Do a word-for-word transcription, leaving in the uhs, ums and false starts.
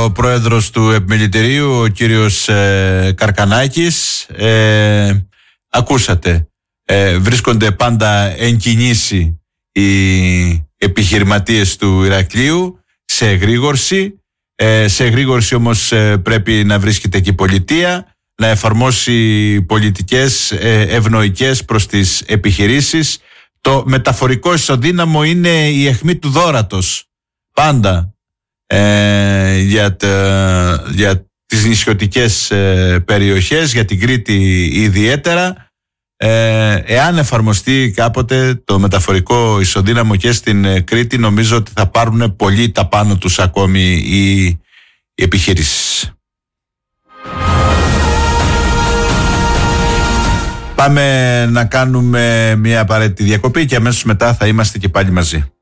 ο πρόεδρος του Επιμελητηρίου, ο κύριος ε, Καρκανάκης. Ε, ακούσατε, ε, βρίσκονται πάντα εν κινήσει οι επιχειρηματίες του Ηρακλείου σε εγρήγορση. Ε, σε εγρήγορση όμως ε, πρέπει να βρίσκεται και η πολιτεία, να εφαρμόσει πολιτικές ε, ευνοϊκές προς τις επιχειρήσεις. Το μεταφορικό ισοδύναμο είναι η αιχμή του δώρατος πάντα ε, για, τα, για τις νησιωτικές ε, περιοχές, για την Κρήτη ιδιαίτερα. Ε, εάν εφαρμοστεί κάποτε το μεταφορικό ισοδύναμο και στην ε, Κρήτη, νομίζω ότι θα πάρουν πολύ τα πάνω τους ακόμη οι, οι επιχειρήσεις. Πάμε να κάνουμε μια απαραίτητη διακοπή και αμέσως μετά θα είμαστε και πάλι μαζί.